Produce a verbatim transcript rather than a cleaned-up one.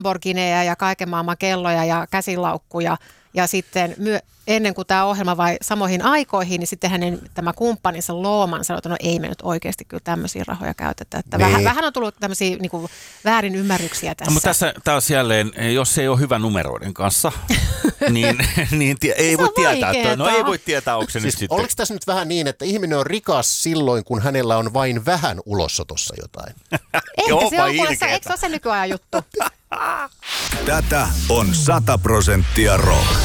Lamborghineja ja kaiken maailman kelloja ja käsilaukkuja. Ja sitten myö, ennen kuin tämä ohjelma vai samoihin aikoihin, niin sitten hänen tämä kumppaninsa Looman sanoi, että no ei me nyt oikeasti kyllä tämmöisiä rahoja käytetä. Että niin. vähän, vähän on tullut tämmöisiä niin kuin väärin ymmärryksiä tässä. No, mutta tässä taas jälleen, jos ei ole hyvä numeroiden kanssa, niin, niin tie, ei voi tietää. Että, no ei voi tietää, onko se siis nyt sitten. Oliko tässä nyt vähän niin, että ihminen on rikas silloin, kun hänellä on vain vähän ulosotossa jotain? Ehkä se on, kuule, eikö se ole se nykyajan juttu? Tätä on sata prosenttia rock.